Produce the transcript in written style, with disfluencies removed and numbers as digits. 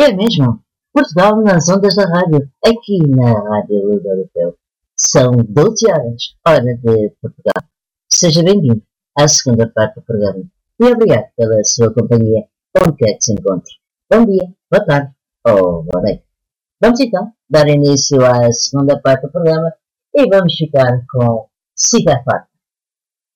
É mesmo. Portugal nas ondas da rádio, aqui na Rádio Liga Europeu. São 12 horas, hora de Portugal. Seja bem-vindo à segunda parte do programa. E obrigado pela sua companhia, onde quer que se encontre. Bom dia, boa tarde ou boa noite. Vamos então dar início à segunda parte do programa e vamos ficar com Siga Farta.